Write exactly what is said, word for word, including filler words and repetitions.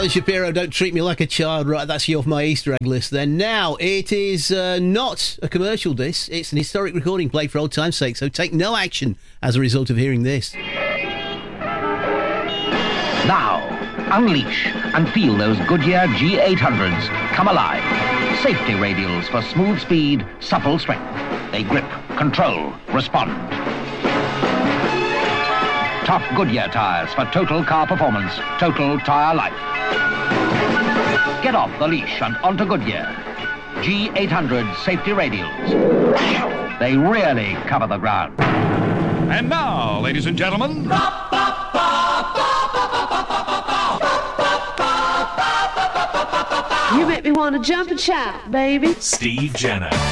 Alan Shapiro, Don't Treat Me Like a Child. Right, that's you off my Easter egg list then. Now, it is uh, not a commercial disc. It's an historic recording played for old time's sake, so take no action as a result of hearing this. Now, unleash and feel those Goodyear G eight hundreds come alive. Safety radials for smooth speed, supple strength. They grip, control, respond. Tough Goodyear tires for total car performance, total tire life. Get off the leash and onto Goodyear. G eight hundred safety radials. They really cover the ground. And now, ladies and gentlemen... You make me want to jump and shout, baby. Steve Jenner.